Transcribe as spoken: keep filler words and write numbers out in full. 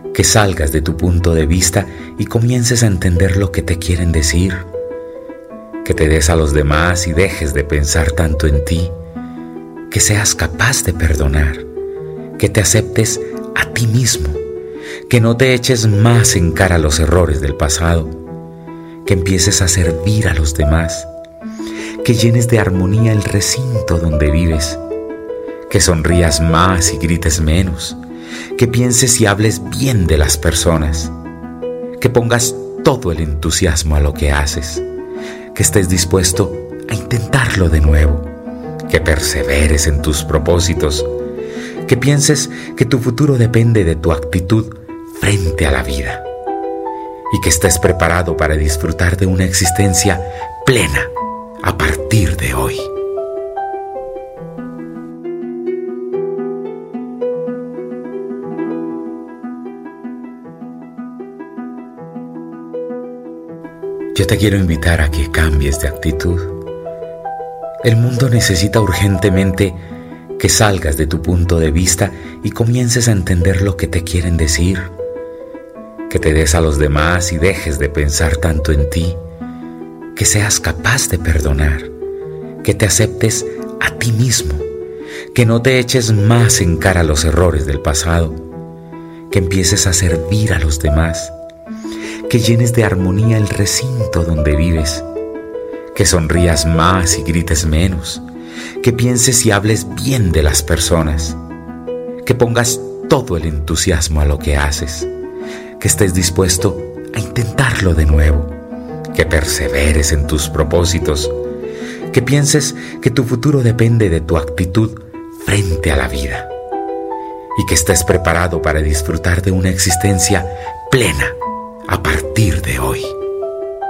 que salgas de tu punto de vista y comiences a entender lo que te quieren decir, que te des a los demás y dejes de pensar tanto en ti, que seas capaz de perdonar, que te aceptes a ti mismo, que no te eches más en cara los errores del pasado, que empieces a servir a los demás, que llenes de armonía el recinto donde vives, que sonrías más y grites menos, que pienses y hables bien de las personas, que pongas todo el entusiasmo a lo que haces, que estés dispuesto a intentarlo de nuevo, que perseveres en tus propósitos, que pienses que tu futuro depende de tu actitud frente a la vida y que estés preparado para disfrutar de una existencia plena a partir de hoy. Yo te quiero invitar a que cambies de actitud. El mundo necesita urgentemente que salgas de tu punto de vista y comiences a entender lo que te quieren decir, que te des a los demás y dejes de pensar tanto en ti, que seas capaz de perdonar, que te aceptes a ti mismo, que no te eches más en cara los errores del pasado, que empieces a servir a los demás, que llenes de armonía el recinto donde vives, que sonrías más y grites menos, que pienses y hables bien de las personas, que pongas todo el entusiasmo a lo que haces, que estés dispuesto a intentarlo de nuevo, que perseveres en tus propósitos, que pienses que tu futuro depende de tu actitud frente a la vida y que estés preparado para disfrutar de una existencia plena a partir de hoy.